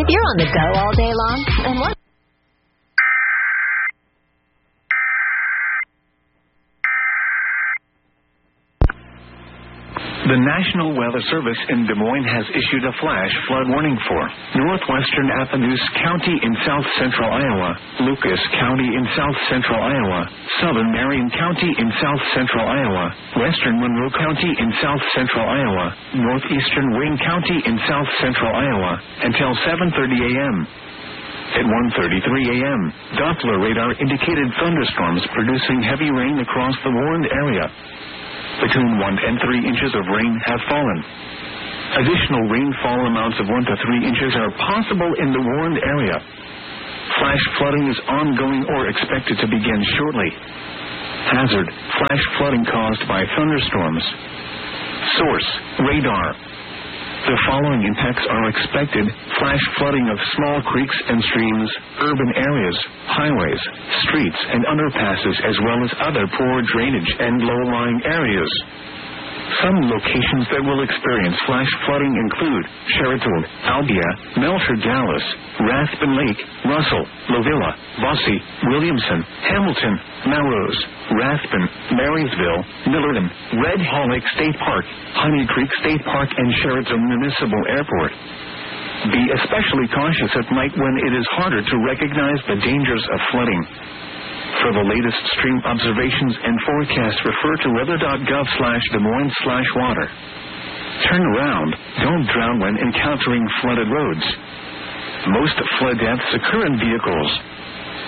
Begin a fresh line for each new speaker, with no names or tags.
You're on the go all day long, and what?
The National Weather Service in Des Moines has issued a flash flood warning for northwestern Appaloosa County in south-central Iowa, Lucas County in south-central Iowa, southern Marion County in south-central Iowa, western Monroe County in south-central Iowa, northeastern Wayne County in south-central Iowa, until 7:30 a.m. At 1:33 a.m., Doppler radar indicated thunderstorms producing heavy rain across the warned area. Between 1 and 3 inches of rain have fallen. Additional rainfall amounts of 1 to 3 inches are possible in the warned area. Flash flooding is ongoing or expected to begin shortly. Hazard: flash flooding caused by thunderstorms. Source: radar. The following impacts are expected: flash flooding of small creeks and streams, urban areas, highways, streets, and underpasses, as well as other poor drainage and low-lying areas. Some locations that will experience flash flooding include Sheraton, Albia, Melcher Dallas, Rathbun Lake, Russell, Lavilla, Bosse, Williamson, Hamilton, Melrose, Rathbun, Marysville, Millerton, Red Hall Lake State Park, Honey Creek State Park, and Sheraton Municipal Airport. Be especially cautious at night when it is harder to recognize the dangers of flooding. For the latest stream observations and forecasts, refer to weather.gov/Des Moines/water. Turn around. Don't drown when encountering flooded roads. Most flood deaths occur in vehicles.